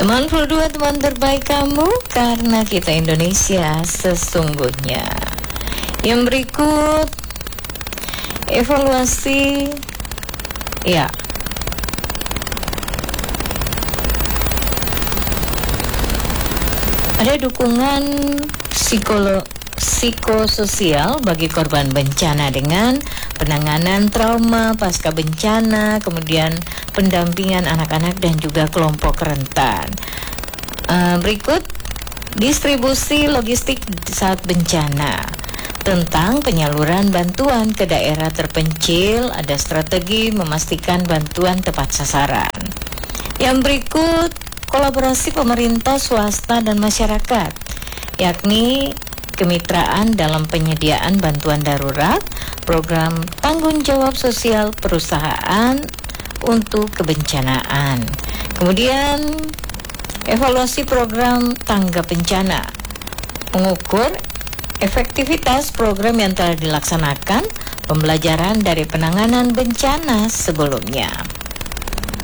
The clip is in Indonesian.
Teman Full 2, teman terbaik kamu, karena kita Indonesia sesungguhnya. Yang berikut, evaluasi, ya. Ada dukungan psikososial bagi korban bencana dengan penanganan trauma pasca bencana, kemudian pendampingan anak-anak dan juga kelompok rentan. Berikut distribusi logistik saat bencana. Tentang penyaluran bantuan ke daerah terpencil, ada strategi memastikan bantuan tepat sasaran. Yang berikut, kolaborasi pemerintah, swasta, dan masyarakat, yakni kemitraan dalam penyediaan bantuan darurat, program tanggung jawab sosial perusahaan untuk kebencanaan. Kemudian, evaluasi program tanggap bencana, mengukur efektivitas program yang telah dilaksanakan, pembelajaran dari penanganan bencana sebelumnya.